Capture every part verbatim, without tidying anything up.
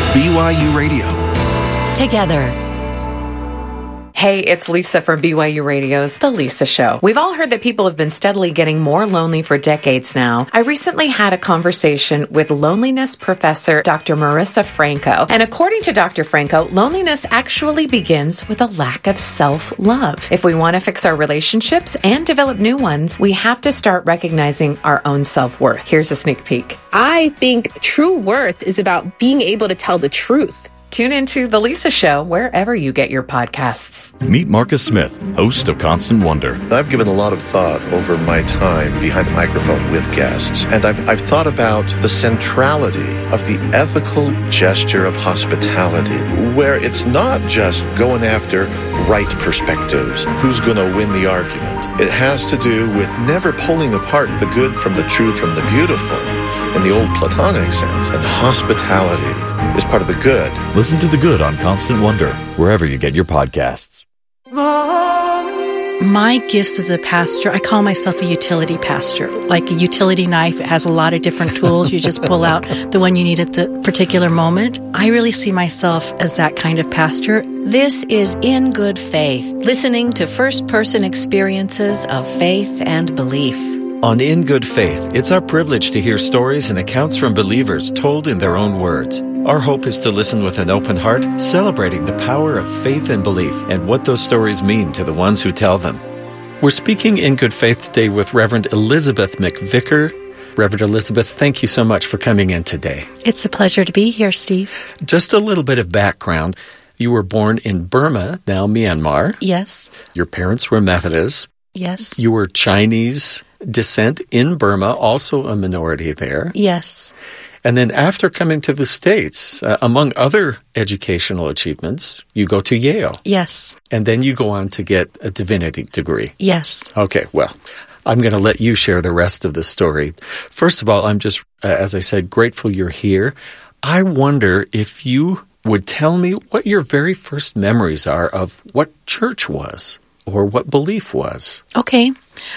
B Y U Radio. Together. Hey, it's Lisa from B Y U Radio's The Lisa Show. We've all heard that people have been steadily getting more lonely for decades now. I recently had a conversation with loneliness professor Doctor Marissa Franco. And according to Doctor Franco, loneliness actually begins with a lack of self-love. If we want to fix our relationships and develop new ones, we have to start recognizing our own self-worth. Here's a sneak peek. I think true worth is about being able to tell the truth. Tune into The Lisa Show wherever you get your podcasts. Meet Marcus Smith, host of Constant Wonder. I've given a lot of thought over my time behind the microphone with guests, and I've, I've thought about the centrality of the ethical gesture of hospitality, where it's not just going after right perspectives, who's going to win the argument. It has to do with never pulling apart the good from the true from the beautiful in the old Platonic sense, and hospitality is part of the good. Listen to The Good on Constant Wonder, wherever you get your podcasts. My gifts as a pastor, I call myself a utility pastor. Like a utility knife, it has a lot of different tools. You just pull out the one you need at the particular moment. I really see myself as that kind of pastor. This is In Good Faith, listening to first-person experiences of faith and belief. On In Good Faith, it's our privilege to hear stories and accounts from believers told in their own words. Our hope is to listen with an open heart, celebrating the power of faith and belief and what those stories mean to the ones who tell them. We're speaking In Good Faith today with Reverend Elizabeth McVicker. Reverend Elizabeth, thank you so much for coming in today. It's a pleasure to be here, Steve. Just a little bit of background. You were born in Burma, now Myanmar. Yes. Your parents were Methodists. Yes. You were Chinese descent in Burma, also a minority there. Yes. And then after coming to the States, uh, among other educational achievements, you go to Yale. Yes. And then you go on to get a divinity degree. Yes. Okay, well, I'm going to let you share the rest of the story. First of all, I'm just, uh, as I said, grateful you're here. I wonder if you would tell me what your very first memories are of what church was or what belief was. Okay.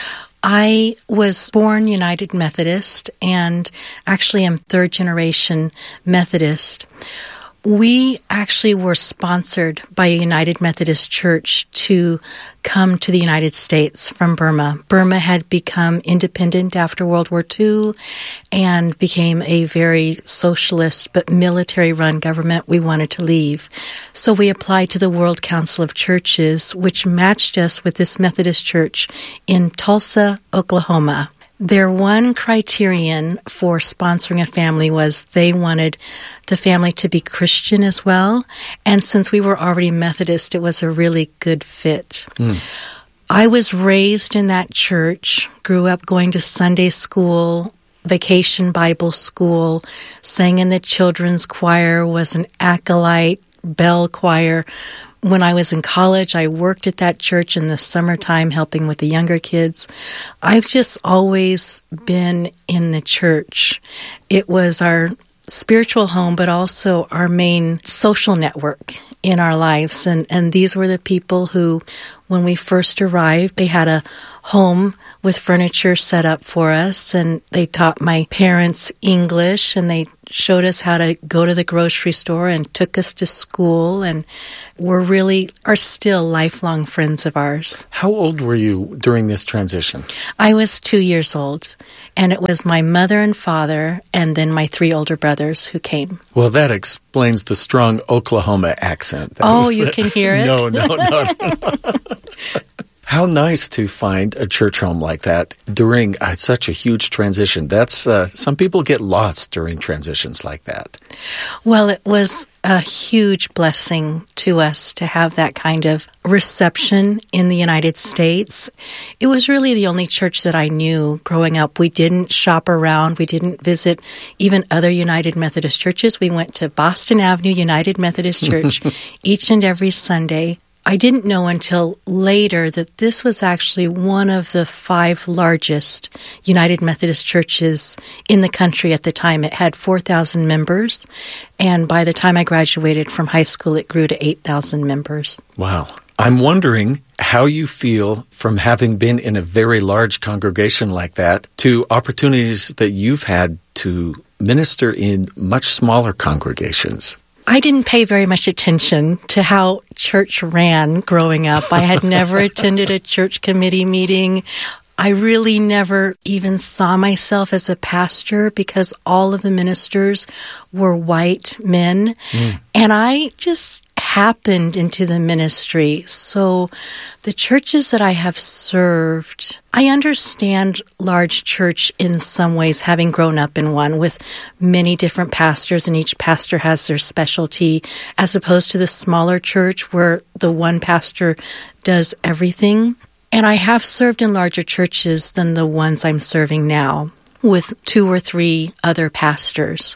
I was born United Methodist and actually am third generation Methodist. We actually were sponsored by a United Methodist Church to come to the United States from Burma. Burma had become independent after World War Two and became a very socialist but military-run government. We wanted to leave. So we applied to the World Council of Churches, which matched us with this Methodist church in Tulsa, Oklahoma. Their one criterion for sponsoring a family was they wanted the family to be Christian as well. And since we were already Methodist, it was a really good fit. Mm. I was raised in that church, grew up going to Sunday school, vacation Bible school, sang in the children's choir, was an acolyte, bell choir. When I was in college, I worked at that church in the summertime helping with the younger kids. I've just always been in the church. It was our spiritual home, but also our main social network in our lives. And, and these were the people who, when we first arrived, they had a home with furniture set up for us, and they taught my parents English, and they showed us how to go to the grocery store and took us to school, and were really, are still lifelong friends of ours. How old were you during this transition? I was two years old, and it was my mother and father, and then my three older brothers who came. Well, that explains the strong Oklahoma accent. That oh, you the... can hear it? No, no, no. no. How nice to find a church home like that during uh, such a huge transition. That's uh, some people get lost during transitions like that. Well, it was a huge blessing to us to have that kind of reception in the United States. It was really the only church that I knew growing up. We didn't shop around. We didn't visit even other United Methodist churches. We went to Boston Avenue United Methodist Church each and every Sunday. I didn't know until later that this was actually one of the five largest United Methodist churches in the country at the time. It had four thousand members, and by the time I graduated from high school, it grew to eight thousand members. Wow. I'm wondering how you feel from having been in a very large congregation like that to opportunities that you've had to minister in much smaller congregations. I didn't pay very much attention to how church ran growing up. I had never attended a church committee meeting. I really never even saw myself as a pastor because all of the ministers were white men. Mm. And I just happened into the ministry. So the churches that I have served, I understand large church in some ways, having grown up in one with many different pastors, and each pastor has their specialty, as opposed to the smaller church where the one pastor does everything. And I have served in larger churches than the ones I'm serving now, with two or three other pastors.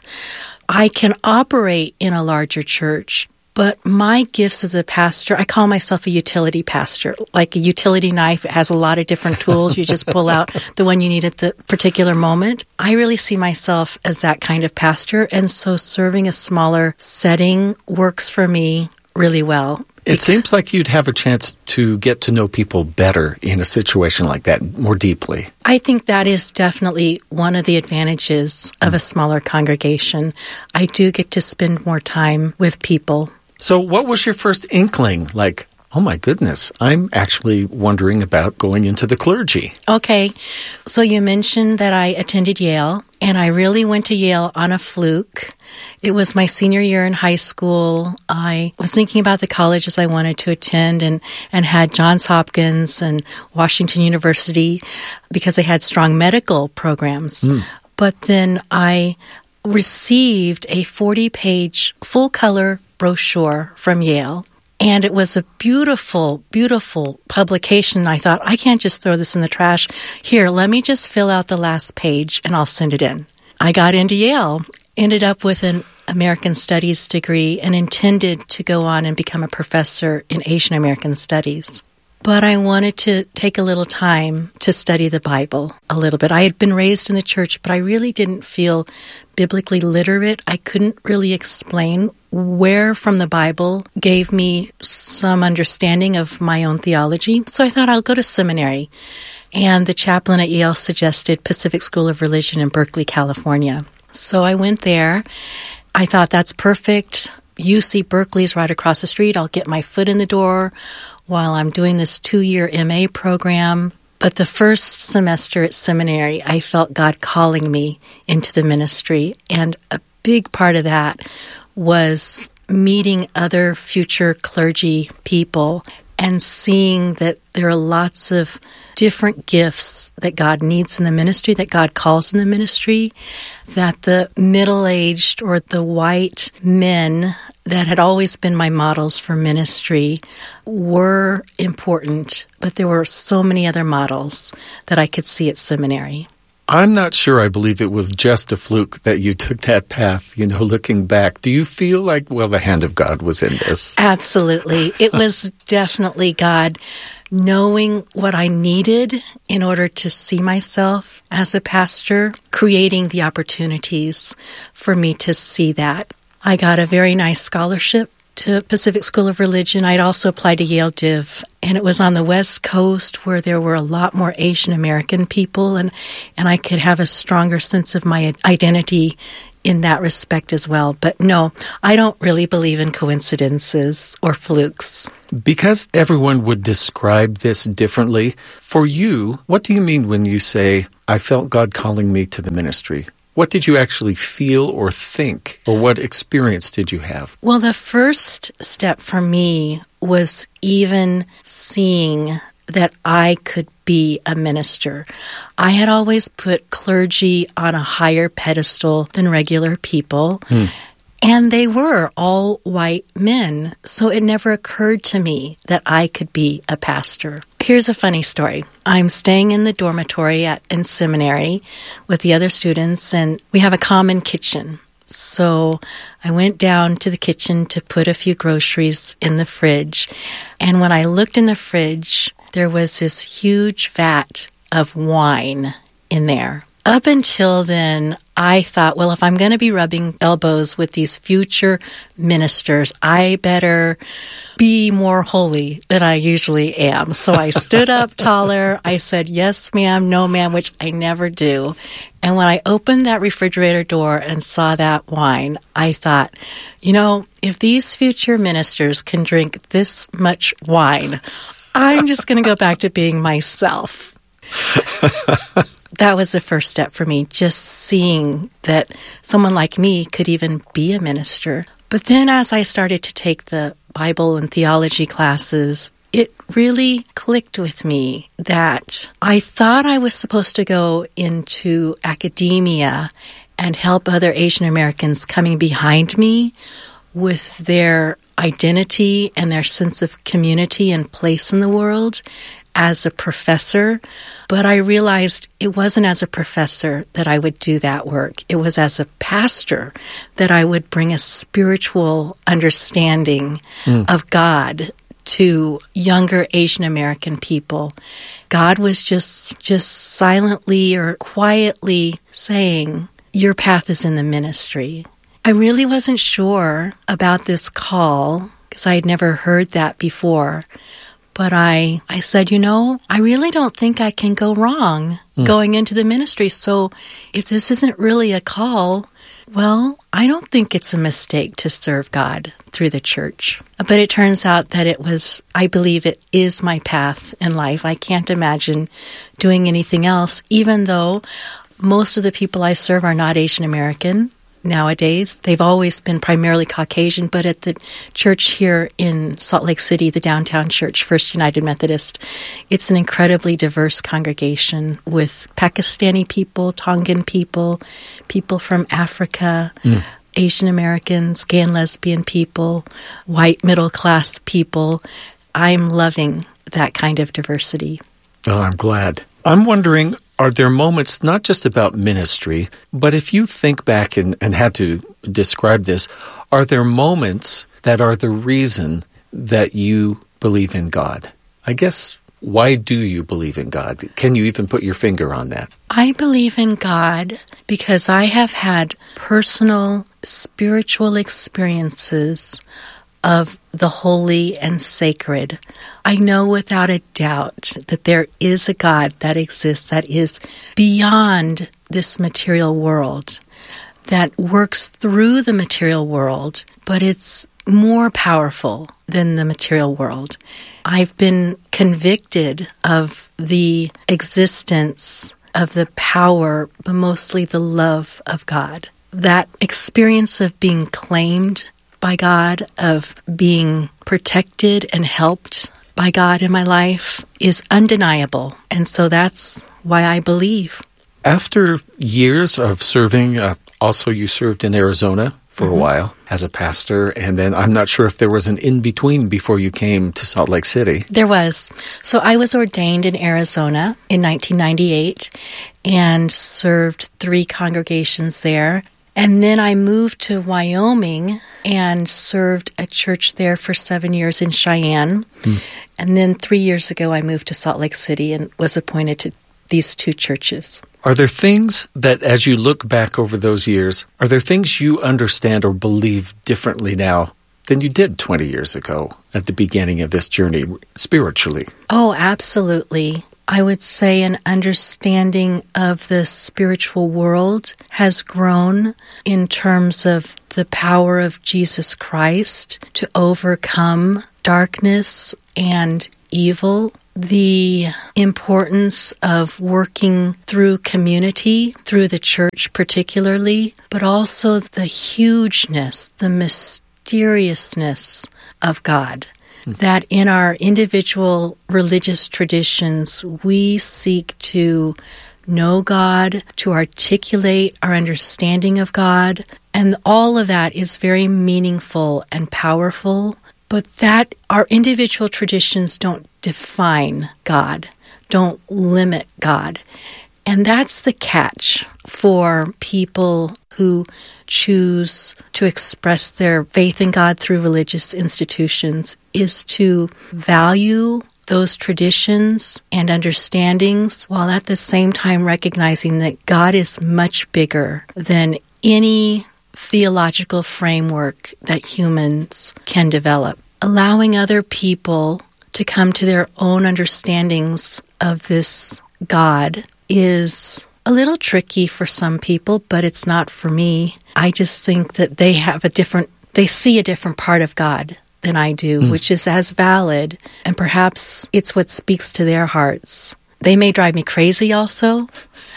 I can operate in a larger church, but my gifts as a pastor, I call myself a utility pastor. Like a utility knife, it has a lot of different tools. You just pull out the one you need at the particular moment. I really see myself as that kind of pastor, and so serving a smaller setting works for me really well. It seems like you'd have a chance to get to know people better in a situation like that, more deeply. I think that is definitely one of the advantages of a smaller congregation. I do get to spend more time with people. So what was your first inkling? Like, oh my goodness, I'm actually wondering about going into the clergy. Okay, so you mentioned that I attended Yale, and I really went to Yale on a fluke. It was my senior year in high school. I was thinking about the colleges I wanted to attend and, and had Johns Hopkins and Washington University because they had strong medical programs. Mm. But then I received a forty-page full-color brochure from Yale. And it was a beautiful, beautiful publication. I thought, I can't just throw this in the trash. Here, let me just fill out the last page and I'll send it in. I got into Yale, ended up with an American Studies degree, and intended to go on and become a professor in Asian American Studies. But I wanted to take a little time to study the Bible a little bit. I had been raised in the church, but I really didn't feel biblically literate. I couldn't really explain where from the Bible gave me some understanding of my own theology. So I thought I'll go to seminary. And the chaplain at Yale suggested Pacific School of Religion in Berkeley, California. So I went there. I thought, that's perfect. U C Berkeley's right across the street. I'll get my foot in the door while I'm doing this two-year M A program. But the first semester at seminary, I felt God calling me into the ministry. And a big part of that was meeting other future clergy people and seeing that there are lots of different gifts that God needs in the ministry, that God calls in the ministry, that the middle-aged or the white men that had always been my models for ministry were important, but there were so many other models that I could see at seminary. I'm not sure I believe it was just a fluke that you took that path, you know, looking back. Do you feel like, well, the hand of God was in this? Absolutely. It was definitely God knowing what I needed in order to see myself as a pastor, creating the opportunities for me to see that. I got a very nice scholarship to Pacific School of Religion. I'd also applied to Yale Div, and it was on the West Coast where there were a lot more Asian American people, and, and I could have a stronger sense of my identity in that respect as well. But no, I don't really believe in coincidences or flukes. Because everyone would describe this differently, for you, what do you mean when you say, I felt God calling me to the ministry? What did you actually feel or think, or what experience did you have? Well, the first step for me was even seeing that I could be a minister. I had always put clergy on a higher pedestal than regular people, hmm. and they were all white men, so it never occurred to me that I could be a pastor. Here's a funny story. I'm staying in the dormitory at in seminary with the other students, and we have a common kitchen. So I went down to the kitchen to put a few groceries in the fridge, and when I looked in the fridge, there was this huge vat of wine in there. Up until then, I thought, well, if I'm going to be rubbing elbows with these future ministers, I better be more holy than I usually am. So I stood up taller. I said, yes, ma'am, no, ma'am, which I never do. And when I opened that refrigerator door and saw that wine, I thought, you know, if these future ministers can drink this much wine, I'm just going to go back to being myself. That was the first step for me, just seeing that someone like me could even be a minister. But then as I started to take the Bible and theology classes, it really clicked with me that I thought I was supposed to go into academia and help other Asian Americans coming behind me with their identity and their sense of community and place in the world as a professor. But I realized it wasn't as a professor that I would do that work. It was as a pastor that I would bring a spiritual understanding mm. of God to younger Asian American people. God was just just silently or quietly saying, your path is in the ministry. I really wasn't sure about this call because I had never heard that before. But I, I said, you know, I really don't think I can go wrong mm. going into the ministry. So if this isn't really a call, well, I don't think it's a mistake to serve God through the church. But it turns out that it was, I believe it is my path in life. I can't imagine doing anything else, even though most of the people I serve are not Asian American nowadays. They've always been primarily Caucasian, but at the church here in Salt Lake City, the downtown church, First United Methodist, it's an incredibly diverse congregation with Pakistani people, Tongan people, people from Africa, mm. Asian Americans, gay and lesbian people, white middle-class people. I'm loving that kind of diversity. Oh, I'm glad. I'm wondering, are there moments not just about ministry, but if you think back and, and had to describe this, are there moments that are the reason that you believe in God? I guess, why do you believe in God? Can you even put your finger on that? I believe in God because I have had personal spiritual experiences of the holy and sacred. I know without a doubt that there is a God that exists that is beyond this material world, that works through the material world, but it's more powerful than the material world. I've been convicted of the existence of the power, but mostly the love of God. That experience of being claimed by God, of being protected and helped by God in my life is undeniable. And so that's why I believe. After years of serving, uh, also you served in Arizona for mm-hmm. a while as a pastor, and then I'm not sure if there was an in-between before you came to Salt Lake City. There was. So I was ordained in Arizona in nineteen ninety-eight and served three congregations there. And then I moved to Wyoming and served a church there for seven years in Cheyenne. Hmm. And then three years ago, I moved to Salt Lake City and was appointed to these two churches. Are there things that, as you look back over those years, are there things you understand or believe differently now than you did twenty years ago at the beginning of this journey spiritually? Oh, absolutely. I would say an understanding of the spiritual world has grown in terms of the power of Jesus Christ to overcome darkness and evil, the importance of working through community, through the church particularly, but also the hugeness, the mysteriousness of God. That in our individual religious traditions, we seek to know God, to articulate our understanding of God, and all of that is very meaningful and powerful, but that our individual traditions don't define God, don't limit God. And that's the catch for people who choose to express their faith in God through religious institutions, is to value those traditions and understandings while at the same time recognizing that God is much bigger than any theological framework that humans can develop. Allowing other people to come to their own understandings of this God is a little tricky for some people, but it's not for me. I just think that they have a different, they see a different part of God than I do, mm. which is as valid, and perhaps it's what speaks to their hearts. They may drive me crazy also,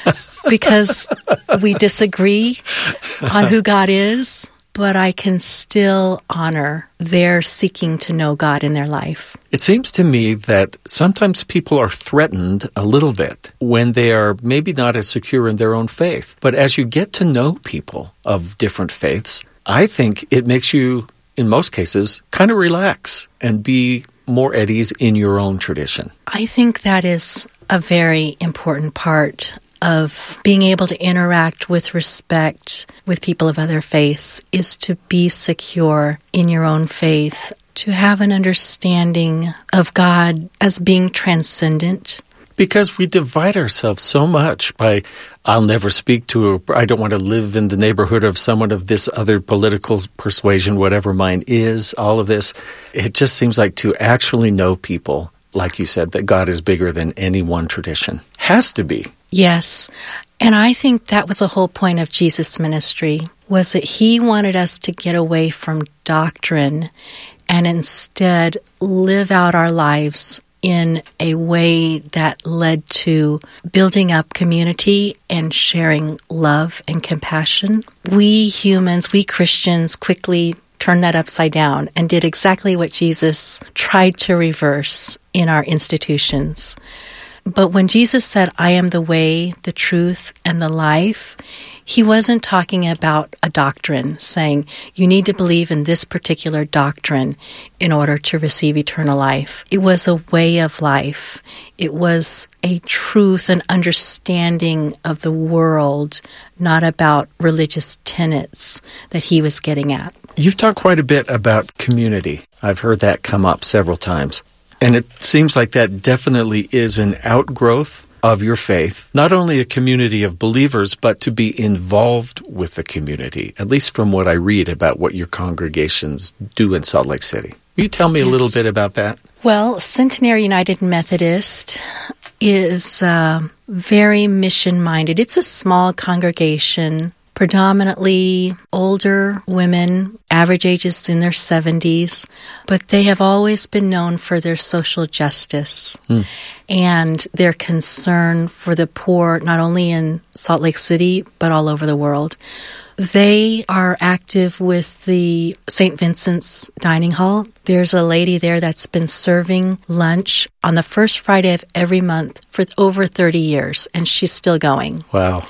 because we disagree on who God is, but I can still honor their seeking to know God in their life. It seems to me that sometimes people are threatened a little bit when they are maybe not as secure in their own faith. But as you get to know people of different faiths, I think it makes you, in most cases, kind of relax and be more at ease in your own tradition. I think that is a very important part of being able to interact with respect with people of other faiths, is to be secure in your own faith, to have an understanding of God as being transcendent. Because we divide ourselves so much by, I'll never speak to, a, I don't want to live in the neighborhood of someone of this other political persuasion, whatever mine is, all of this. It just seems like to actually know people, like you said, that God is bigger than any one tradition. Has to be. Yes. And I think that was the whole point of Jesus' ministry, was that he wanted us to get away from doctrine and instead live out our lives in a way that led to building up community and sharing love and compassion. We humans, we Christians, quickly turned that upside down and did exactly what Jesus tried to reverse in our institutions. But when Jesus said, I am the way, the truth, and the life, he wasn't talking about a doctrine, saying you need to believe in this particular doctrine in order to receive eternal life. It was a way of life. It was a truth and understanding of the world, not about religious tenets that he was getting at. You've talked quite a bit about community. I've heard that come up several times. And it seems like that definitely is an outgrowth of your faith, not only a community of believers, but to be involved with the community, at least from what I read about what your congregations do in Salt Lake City. Will you tell me yes. a little bit about that? Well, Centenary United Methodist is uh, very mission-minded. It's a small congregation, predominantly older women, average ages in their seventies, but they have always been known for their social justice mm. and their concern for the poor, not only in Salt Lake City, but all over the world. They are active with the Saint Vincent's Dining Hall. There's a lady there that's been serving lunch on the first Friday of every month for over thirty years, and she's still going. Wow.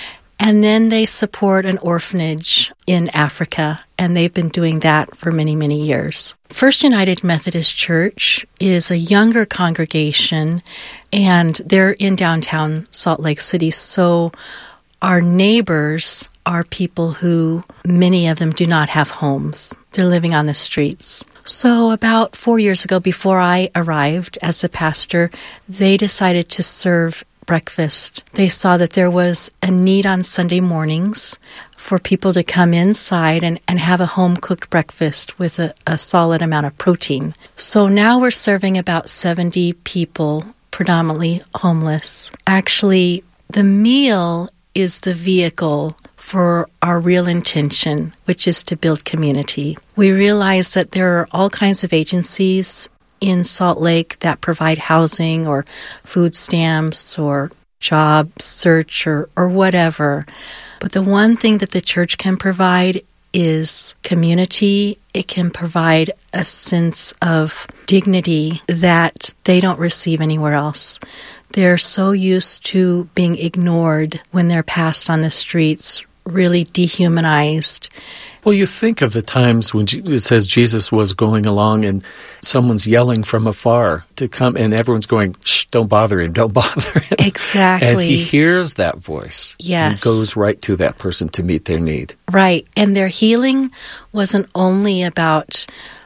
And then they support an orphanage in Africa, and they've been doing that for many, many years. First United Methodist Church is a younger congregation, and they're in downtown Salt Lake City. So our neighbors are people who, many of them do not have homes. They're living on the streets. So about four years ago, before I arrived as a pastor, they decided to serve breakfast. They saw that there was a need on Sunday mornings for people to come inside and, and have a home-cooked breakfast with a, a solid amount of protein. So now we're serving about seventy people, predominantly homeless. Actually, the meal is the vehicle for our real intention, which is to build community. We realize that there are all kinds of agencies in Salt Lake that provide housing or food stamps or job search or, or whatever. But the one thing that the church can provide is community. It can provide a sense of dignity that they don't receive anywhere else. They're so used to being ignored when they're passed on the streets, really dehumanized. Well, you think of the times when it says Jesus was going along and someone's yelling from afar to come, and everyone's going, shh, don't bother him, don't bother him. Exactly. And he hears that voice. Yes. And goes right to that person to meet their need. Right. And their healing wasn't only about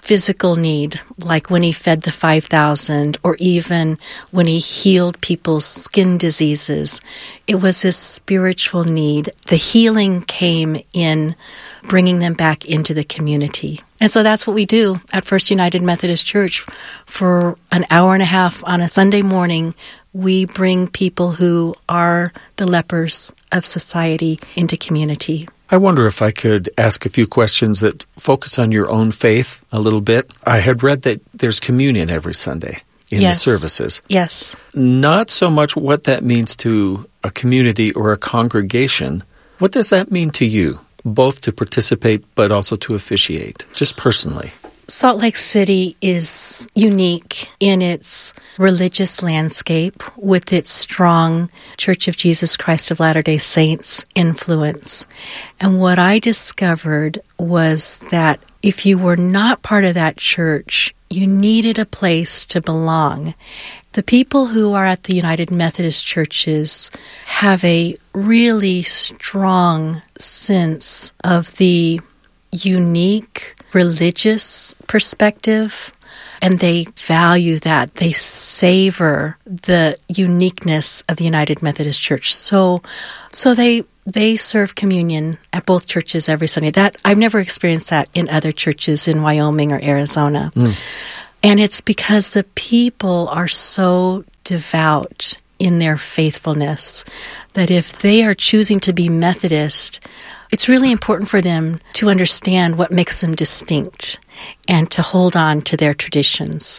physical need, like when he fed the five thousand, or even when he healed people's skin diseases. It was a spiritual need. The healing came in bringing them back into the community. And so that's what we do at First United Methodist Church. For an hour and a half on a Sunday morning, we bring people who are the lepers of society into community. I wonder if I could ask a few questions that focus on your own faith a little bit. I had read that there's communion every Sunday in Yes. the services. Yes. Not so much what that means to a community or a congregation. What does that mean to you, both to participate but also to officiate, just personally? Salt Lake City is unique in its religious landscape with its strong Church of Jesus Christ of Latter-day Saints influence. And what I discovered was that if you were not part of that church, you needed a place to belong. The people who are at the United Methodist churches have a really strong sense of the unique religious perspective, and they value that. They savor the uniqueness of the United Methodist Church. So so they they serve communion at both churches every Sunday. That I've never experienced that in other churches in Wyoming or Arizona. Mm. And it's because the people are so devout in their faithfulness that if they are choosing to be Methodist, it's really important for them to understand what makes them distinct and to hold on to their traditions.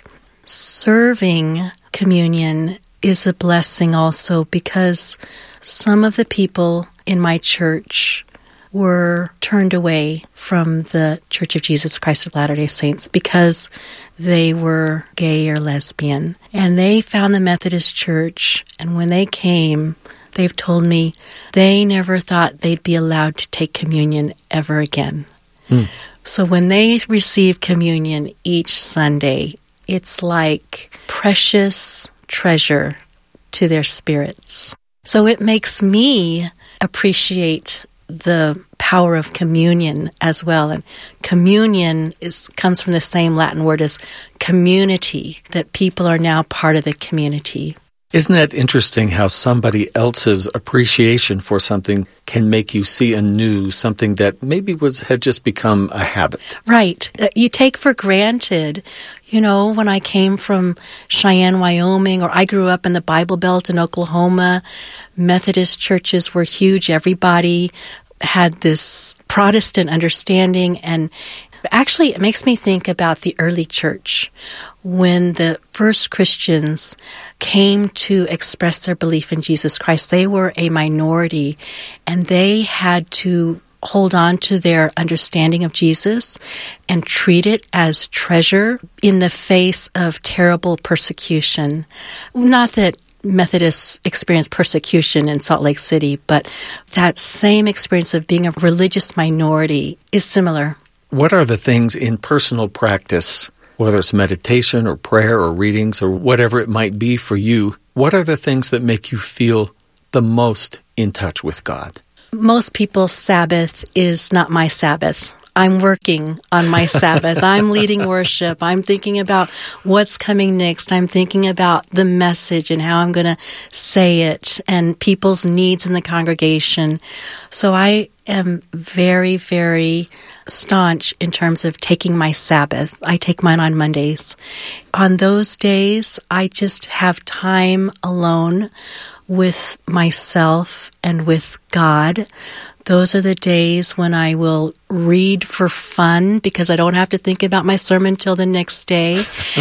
Serving communion is a blessing also because some of the people in my church were turned away from the Church of Jesus Christ of Latter-day Saints because they were gay or lesbian. And they found the Methodist Church, and when they came, they've told me they never thought they'd be allowed to take communion ever again. Mm. So when they receive communion each Sunday, it's like precious treasure to their spirits. So it makes me appreciate the power of communion as well. And communion is comes from the same Latin word as community, that people are now part of the community. Isn't that interesting how somebody else's appreciation for something can make you see anew something that maybe was had just become a habit? Right. You take for granted, you know, when I came from Cheyenne, Wyoming, or I grew up in the Bible Belt in Oklahoma, Methodist churches were huge. Everybody had this Protestant understanding, and actually, it makes me think about the early church when the first Christians came to express their belief in Jesus Christ. They were a minority, and they had to hold on to their understanding of Jesus and treat it as treasure in the face of terrible persecution. Not that Methodists experience persecution in Salt Lake City, but that same experience of being a religious minority is similar. What are the things in personal practice, whether it's meditation or prayer or readings or whatever it might be for you, what are the things that make you feel the most in touch with God? Most people's Sabbath is not my Sabbath. I'm working on my Sabbath. I'm leading worship. I'm thinking about what's coming next. I'm thinking about the message and how I'm going to say it and people's needs in the congregation. So I am very, very staunch in terms of taking my Sabbath. I take mine on Mondays. On those days, I just have time alone with myself and with God. Those are the days when I will read for fun because I don't have to think about my sermon till the next day.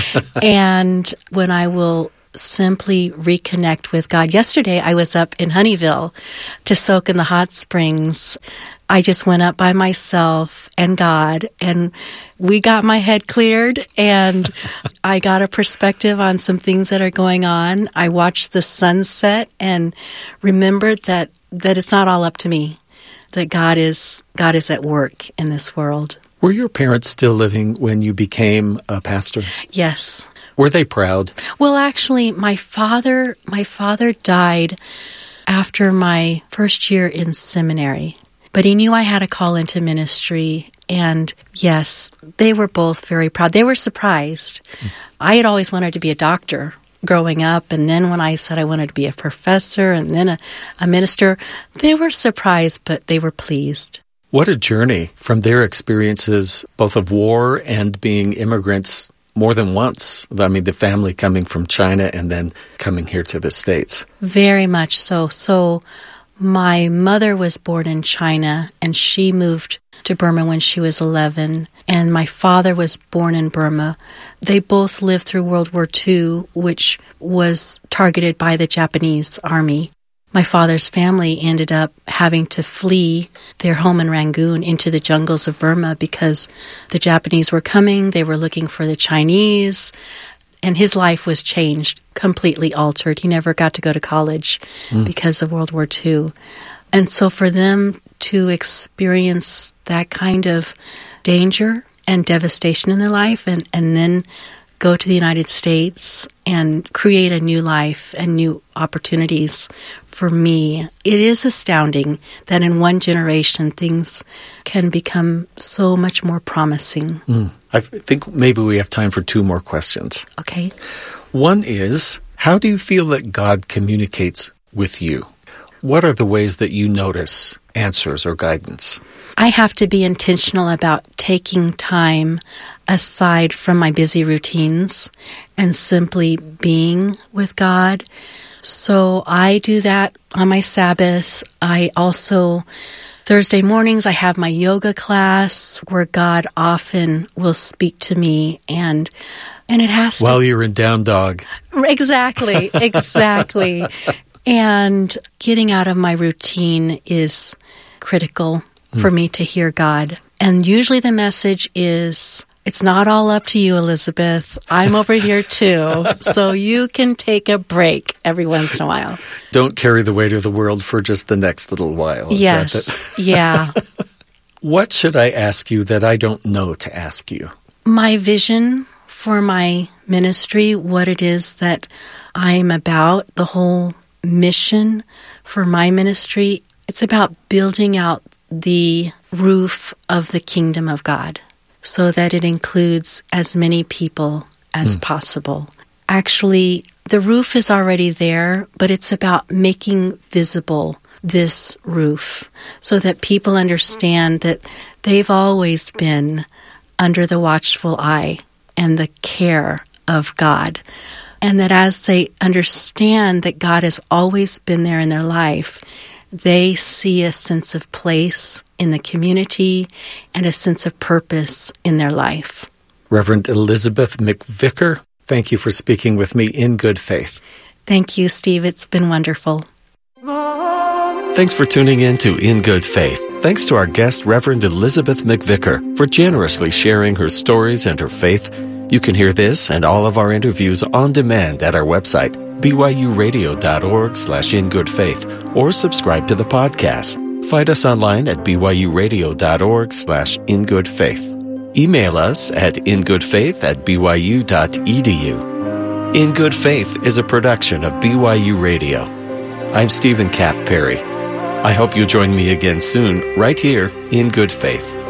And when I will simply reconnect with God. Yesterday, I was up in Honeyville to soak in the hot springs. I just went up by myself and God, and we got my head cleared, and I got a perspective on some things that are going on. I watched the sunset and remembered that, that it's not all up to me, that God is God is at work in this world. Were your parents still living when you became a pastor? Yes. Were they proud? Well, actually, my father, my father died after my first year in seminary. But he knew I had a call into ministry, And yes, they were both very proud. They were surprised. Mm. I had always wanted to be a doctor growing up, and then when I said I wanted to be a professor and then a, a minister, they were surprised, but they were pleased. What a journey from their experiences, both of war and being immigrants more than once. I mean, the family coming from China and then coming here to the States. Very much so. So my mother was born in China, and she moved to Burma when she was eleven, and my father was born in Burma. They both lived through World War Two, which was targeted by the Japanese army. My father's family ended up having to flee their home in Rangoon into the jungles of Burma because the Japanese were coming, they were looking for the Chinese, and his life was changed, completely altered. He never got to go to college mm. because of World War Two. And so for them to experience that kind of danger and devastation in their life and, and then go to the United States and create a new life and new opportunities for me, it is astounding that in one generation things can become so much more promising. Mm. I think maybe we have time for two more questions. Okay. One is, how do you feel that God communicates with you? What are the ways that you notice answers or guidance? I have to be intentional about taking time aside from my busy routines and simply being with God. So I do that on my Sabbath. I also, Thursday mornings, I have my yoga class where God often will speak to me, and and it has to... While you're in down dog. Exactly, exactly. And getting out of my routine is critical for me to hear God. And usually the message is, it's not all up to you, Elizabeth. I'm over here too. So you can take a break every once in a while. Don't carry the weight of the world for just the next little while. Is yes. That it? Yeah. What should I ask you that I don't know to ask you? My vision for my ministry, what it is that I'm about, the whole mission for my ministry, it's about building out the roof of the kingdom of God so that it includes as many people as mm. possible. Actually, the roof is already there, but it's about making visible this roof so that people understand that they've always been under the watchful eye and the care of God. And that as they understand that God has always been there in their life, they see a sense of place in the community and a sense of purpose in their life. Reverend Elizabeth McVicker, thank you for speaking with me in good faith. Thank you, Steve. It's been wonderful. Thanks for tuning in to In Good Faith. Thanks to our guest, Reverend Elizabeth McVicker, for generously sharing her stories and her faith. You can hear this and all of our interviews on demand at our website, byuradio.org slash in good faith, or subscribe to the podcast. Find us online at byuradio.org slash in good faith. Email us at ingoodfaith at byu.edu. In Good Faith is a production of B Y U Radio. I'm Stephen Kapp Perry. I hope you join me again soon, right here in Good Faith.